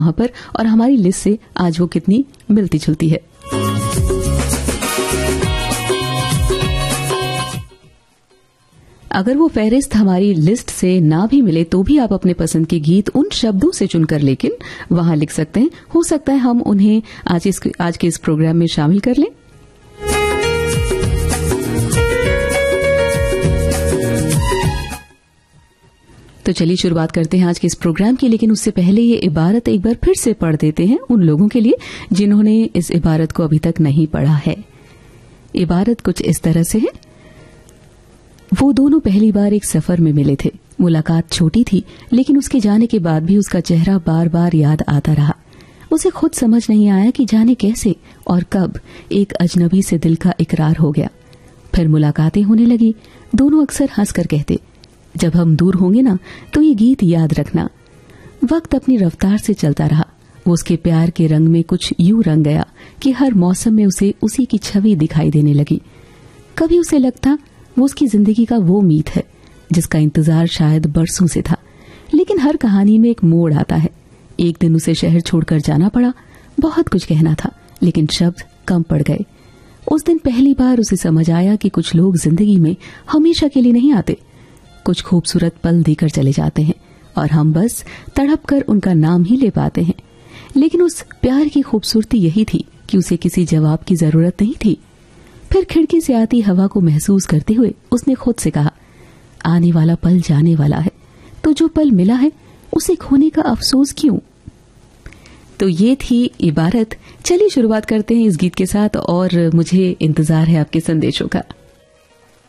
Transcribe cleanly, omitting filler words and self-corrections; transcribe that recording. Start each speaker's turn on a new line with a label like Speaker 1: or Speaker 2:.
Speaker 1: वहां पर, और हमारी लिस्ट से आज वो कितनी मिलती जुलती है। अगर वो फहरिस्त हमारी लिस्ट से ना भी मिले तो भी आप अपने पसंद के गीत उन शब्दों से चुनकर लेकिन वहां लिख सकते हैं। हो सकता है हम उन्हें आज के इस प्रोग्राम में शामिल कर लें। तो चलिए शुरुआत करते हैं आज के इस प्रोग्राम की, लेकिन उससे पहले ये इबारत एक बार फिर से पढ़ देते हैं उन लोगों के लिए जिन्होंने इस इबारत को अभी तक नहीं पढ़ा है। इबारत कुछ इस तरह से है। वो दोनों पहली बार एक सफर में मिले थे। मुलाकात छोटी थी, लेकिन उसके जाने के बाद भी उसका चेहरा बार बार याद आता रहा। उसे खुद समझ नहीं आया कि जाने कैसे और कब एक अजनबी से दिल का इकरार हो गया। फिर मुलाकातें होने लगी। दोनों अक्सर हंसकर कहते, जब हम दूर होंगे ना तो ये गीत याद रखना। वक्त अपनी रफ्तार से चलता रहा। वो उसके प्यार के रंग में कुछ यूं रंग गया कि हर मौसम में उसे उसी की छवि दिखाई देने लगी। कभी उसे लगता वो उसकी जिंदगी का वो मीत है जिसका इंतजार शायद बरसों से था। लेकिन हर कहानी में एक मोड़ आता है। एक दिन उसे शहर छोड़कर जाना पड़ा। बहुत कुछ कहना था, लेकिन शब्द कम पड़ गए। उस दिन पहली बार उसे समझ आया कि कुछ लोग जिंदगी में हमेशा के लिए नहीं आते। कुछ खूबसूरत पल देकर चले जाते हैं और हम बस तड़प कर उनका नाम ही ले पाते हैं। लेकिन उस प्यार की खूबसूरती यही थी कि उसे किसी जवाब की जरूरत नहीं थी। फिर खिड़की से आती हवा को महसूस करते हुए उसने खुद से कहा, आने वाला पल जाने वाला है, तो जो पल मिला है उसे खोने का अफसोस क्यों। तो ये थी इबारत। चलिए शुरुआत करते हैं इस गीत के साथ और मुझे इंतजार है आपके संदेशों का।